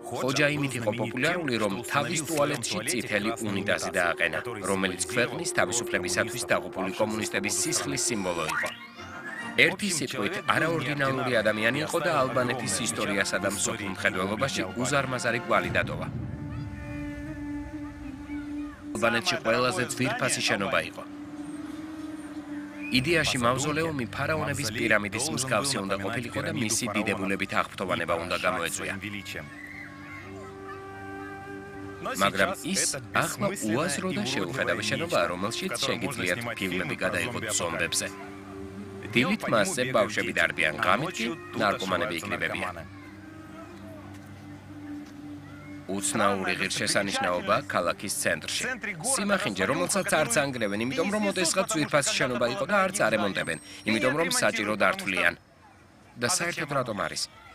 ხოჯა იმით იყო პოპულარული, რომ თავის ტუალეტში წითელი უნიტაზი დააყენა, რომელიც ქვეყნის თავისუფლებისათვის დაღუპული კომუნისტების სისხლის სიმბოლო იყო. ერთი სიტყვით, არაორდინალური ადამიანი იყო და ალბანეთის ისტორიასა და მსოფლიო მხედველობაში უზარმაზარი კვალი დატოვა. ალბანეთში ყველაზე ძვირფასი შენობა იყო. იდეაში მავზოლეუმი ფარაონების პირამიდის მსგავსი უნდა ყოფილიყო და მისი დიდებულებით აღფრთოვანება უნდა გამოეწვია. მაგრამ ის ახლა უაზრო და შეუხედავი შენობაა, რომელშიც შეგიძლიათ ფილმები გადაიღოთ ზომბებზე. დილით მასზე ბავშვები დარბიან, ღამით კი ნარკომანები იკრიბებიან. უცნაური ღირსშესანიშნაობა ქალაქის ცენტრში. სიმახინჯე, რომელსაც არც ანგრევენ, იმიტომ რომ ოდესღაც ძვირფასი შენობა იყო და არც არემონტებენ, იმიტომ რომ საჭირო დართვლიან. და საერთოდ რატომ არის?